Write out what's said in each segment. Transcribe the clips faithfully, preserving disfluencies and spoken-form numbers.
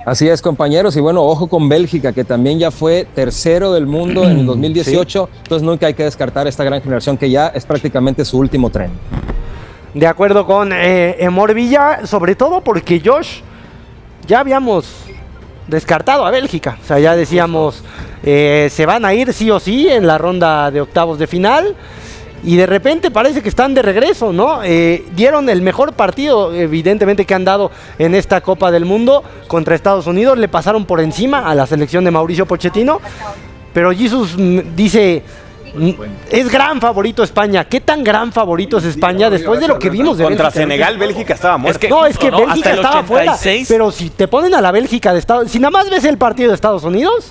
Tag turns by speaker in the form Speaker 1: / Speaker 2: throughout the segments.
Speaker 1: Así es, compañeros, y bueno, ojo con Bélgica, que también ya fue tercero del mundo en el dos mil dieciocho, sí. Entonces nunca hay que descartar esta gran generación que ya es prácticamente su último tren.
Speaker 2: De acuerdo con eh, Emor Villa, sobre todo porque Josh, ya habíamos descartado a Bélgica, o sea, ya decíamos, eh, se van a ir sí o sí en la ronda de octavos de final. Y de repente parece que están de regreso, ¿no? Eh, dieron el mejor partido, evidentemente, que han dado en esta Copa del Mundo contra Estados Unidos. Le pasaron por encima a la selección de Mauricio Pochettino. Pero Jesus dice, es gran favorito España. ¿Qué tan gran favorito es España después de lo que vimos de
Speaker 3: Contra
Speaker 2: Bélgica?
Speaker 3: Senegal, Bélgica estaba muerta.
Speaker 2: Es que, no, es que no, Bélgica estaba fuera. Pero si te ponen a la Bélgica de Estados Unidos, si nada más ves el partido de Estados Unidos...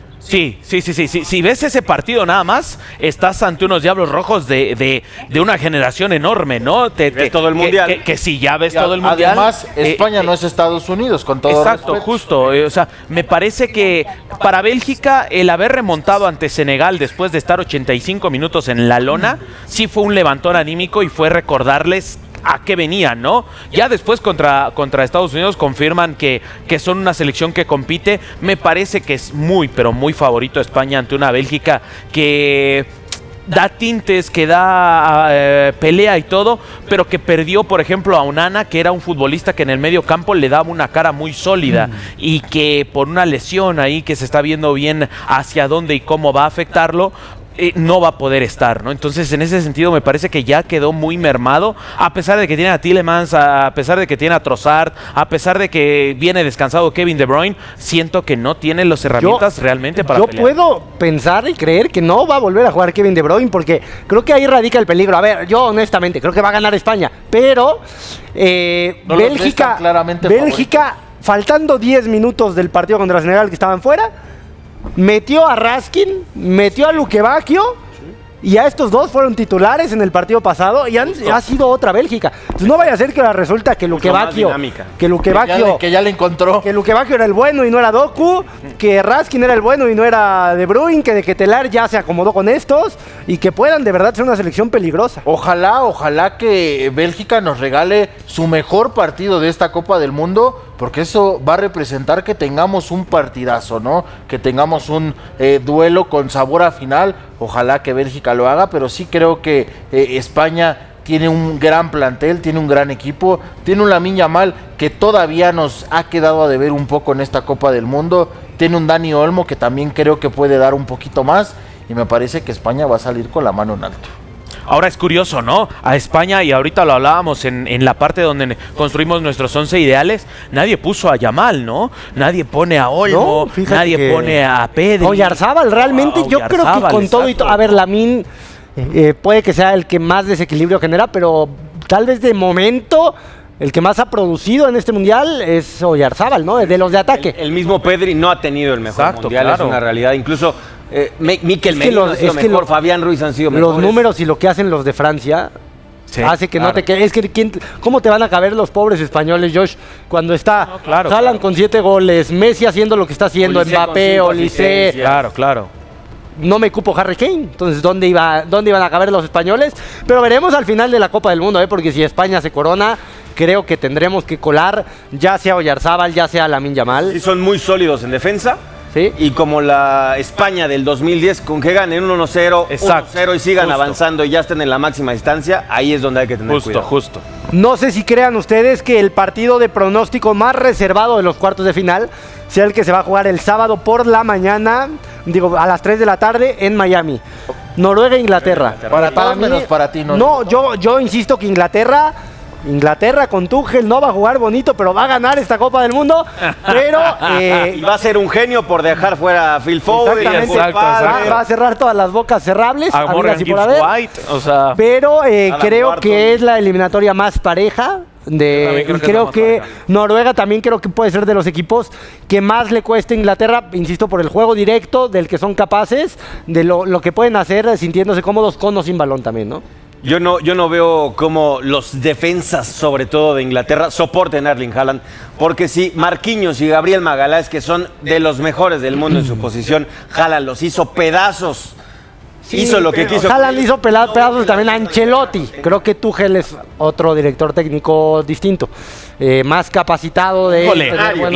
Speaker 4: Sí, sí, sí, sí, sí. Si ves ese partido nada más, estás ante unos Diablos Rojos de, de, de una generación enorme, ¿no? Te,
Speaker 3: ves
Speaker 4: te,
Speaker 3: todo el mundial.
Speaker 4: Que, que, que si ya ves
Speaker 5: y
Speaker 4: todo el mundial.
Speaker 5: Además, España eh, no es Estados Unidos, con todo
Speaker 4: exacto,
Speaker 5: respeto.
Speaker 4: justo. Eh, o sea, me parece que para Bélgica el haber remontado ante Senegal después de estar ochenta y cinco minutos en la lona, sí fue un levantón anímico y fue recordarles a qué venían, ¿no? Ya después contra, contra Estados Unidos confirman que, que son una selección que compite. Me parece que es muy, pero muy favorito España ante una Bélgica que da tintes, que da eh, pelea y todo, pero que perdió, por ejemplo, a Onana, que era un futbolista que en el medio campo le daba una cara muy sólida mm. y que por una lesión ahí que se está viendo bien hacia dónde y cómo va a afectarlo, Eh, no va a poder estar, ¿no? Entonces, en ese sentido, me parece que ya quedó muy mermado, a pesar de que tiene a Tielemans, a pesar de que tiene a Trossard, a pesar de que viene descansado Kevin De Bruyne, siento que no tiene las herramientas yo, realmente para
Speaker 2: yo
Speaker 4: pelear.
Speaker 2: Yo puedo pensar y creer que no va a volver a jugar Kevin De Bruyne, porque creo que ahí radica el peligro. A ver, yo honestamente creo que va a ganar España, pero eh, no Bélgica, Bélgica faltando diez minutos del partido contra Senegal que estaban fuera, metió a Raskin, metió a Luque Bacchio y a estos dos fueron titulares en el partido pasado y han, ha sido otra Bélgica. Entonces no vaya a ser que resulta que Luque Bacchio, que Luque Bacchio,
Speaker 5: que ya le encontró,
Speaker 2: que Luque Bacchio era el bueno y no era Doku, que Raskin era el bueno y no era De Bruyne, que de Ketelaere ya se acomodó con estos y que puedan de verdad ser una selección peligrosa.
Speaker 5: Ojalá, ojalá que Bélgica nos regale su mejor partido de esta Copa del Mundo, porque eso va a representar que tengamos un partidazo, ¿no? Que tengamos un eh, duelo con sabor a final. Ojalá que Bélgica lo haga, pero sí creo que eh, España tiene un gran plantel, tiene un gran equipo, tiene un Lamine Yamal que todavía nos ha quedado a deber un poco en esta Copa del Mundo, tiene un Dani Olmo que también creo que puede dar un poquito más y me parece que España va a salir con la mano en alto.
Speaker 4: Ahora es curioso, ¿no? A España, y ahorita lo hablábamos en, en la parte donde construimos nuestros once ideales, nadie puso a Yamal, ¿no? Nadie pone a Olmo, no, nadie que... pone a Pedri.
Speaker 2: Oyarzábal, realmente oh, yo Oyarzábal, creo que con exacto. todo y todo... A ver, Lamine eh, puede que sea el que más desequilibrio genera, pero tal vez de momento... El que más ha producido en este mundial es Oyarzábal, ¿no? De los de ataque.
Speaker 3: El, el mismo Pedri no ha tenido el mejor Exacto, mundial, claro. Es una realidad. Incluso eh, Mikel es Merino ha sido mejor, lo, Fabián Ruiz han sido mejores.
Speaker 2: Los números y lo que hacen los de Francia sí, hace que claro. no te quedes. Es que ¿quién, ¿cómo te van a caber los pobres españoles, Josh? Cuando está no, claro, Haaland claro. con siete goles, Messi haciendo lo que está haciendo, Olise Mbappé, Olise.
Speaker 4: Claro, claro.
Speaker 2: No me cupo Harry Kane, entonces ¿dónde, iba, ¿dónde iban a caber los españoles? Pero veremos al final de la Copa del Mundo, ¿eh? Porque si España se corona, creo que tendremos que colar ya sea Oyarzábal, ya sea Lamine Yamal.
Speaker 3: Sí, son muy sólidos en defensa.
Speaker 2: ¿Sí?
Speaker 3: Y como la España del dos mil diez, con que ganen uno cero, uno cero y sigan justo. avanzando y ya estén en la máxima distancia, ahí es donde hay que tener
Speaker 4: justo,
Speaker 3: cuidado.
Speaker 4: Justo, justo.
Speaker 2: No sé si crean ustedes que el partido de pronóstico más reservado de los cuartos de final sea el que se va a jugar el sábado por la mañana, digo, a las tres de la tarde en Miami. Noruega e Inglaterra.
Speaker 5: Para, para mí, menos para ti, no.
Speaker 2: No, yo, yo insisto que Inglaterra... Inglaterra con Tuchel no va a jugar bonito, pero va a ganar esta Copa del Mundo. Pero
Speaker 3: eh, y va a ser un genio por dejar fuera a Phil Foden.
Speaker 2: Exactamente. Exacto, exacto. Va a cerrar todas las bocas cerrables.
Speaker 4: A Morgan Gibbs White. O sea,
Speaker 2: pero eh, creo Barton. que es la eliminatoria más pareja. De, creo y que creo que pareja. Noruega también creo que puede ser de los equipos que más le cueste a Inglaterra, insisto, por el juego directo del que son capaces, de lo, lo que pueden hacer sintiéndose cómodos con o sin balón también, ¿no?
Speaker 3: Yo no, yo no veo cómo los defensas, sobre todo de Inglaterra, soporten a Erling Haaland, porque si Marquinhos y Gabriel Magalhães, que son de los mejores del mundo en su posición, Haaland los hizo pedazos. Sí, hizo lo que quiso.
Speaker 2: Haaland hizo pedazos también a Ancelotti. Creo que Tuchel es otro director técnico distinto, eh, más capacitado de...
Speaker 4: Híjole,